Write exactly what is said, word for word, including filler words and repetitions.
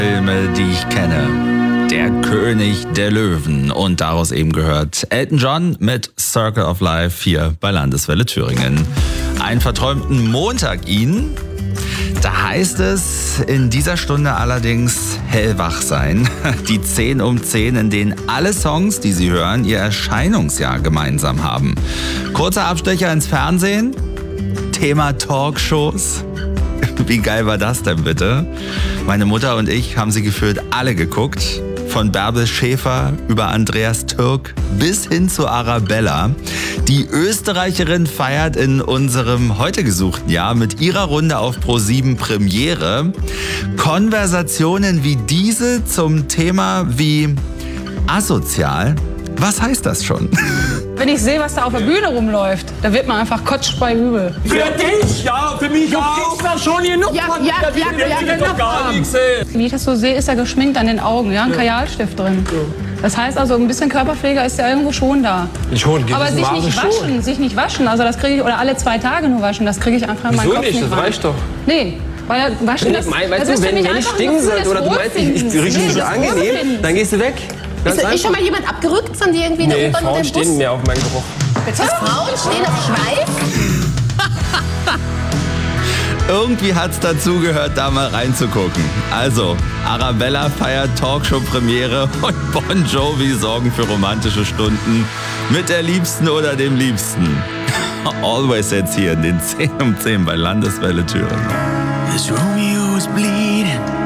Filme, die ich kenne. Der König der Löwen. Und daraus eben gehört Elton John mit Circle of Life hier bei Landeswelle Thüringen. Einen verträumten Montag Ihnen. Da heißt es in dieser Stunde allerdings hellwach sein. Die zehn um zehn, in denen alle Songs, die Sie hören, ihr Erscheinungsjahr gemeinsam haben. Kurzer Abstecher ins Fernsehen. Thema Talkshows. Wie geil war das denn bitte? Meine Mutter und ich haben sie gefühlt alle geguckt. Von Bärbel Schäfer über Andreas Türk bis hin zu Arabella. Die Österreicherin feiert in unserem heute gesuchten Jahr mit ihrer Runde auf ProSieben Premiere. Konversationen wie diese zum Thema wie asozial. Was heißt das schon? Wenn ich sehe, was da auf der Bühne rumläuft, da wird man einfach kotsch bei übel. Für dich? Ja, für mich auch. Du kriegst schon genug ja, von ja, ja, ja, ja, ja, gar nichts, ey. Wie ich das so sehe, ist er geschminkt an den Augen, ja, ein ja. Kajalstift drin. Ja. Das heißt also, ein bisschen Körperpflege ist ja irgendwo schon da. Schon, aber sich nicht waschen, schon. sich nicht waschen, also das kriege ich, oder alle zwei Tage nur waschen, das kriege ich einfach in meinen Wieso Kopf nicht, nicht das rein. reicht doch. Nee. Weil waschen, das, mein, weißt das du, wenn, wenn ich stinken sollte oder du meinst, ich, ich rieche nee, nicht angenehm, dann gehst du weg. Ist, ist schon mal jemand abgerückt von dir irgendwie in nee, der U-Bahn Frauen oder im Bus? stehen mehr auf meinen Geruch. Was, Frauen stehen auf Schweiß? Irgendwie hat's dazu gehört, da mal reinzugucken. Also, Arabella feiert Talkshow-Premiere und Bon Jovi sorgen für romantische Stunden mit der Liebsten oder dem Liebsten. Always jetzt hier in den zehn um zehn bei Landeswelle Thüringen. This Romeo is bleeding.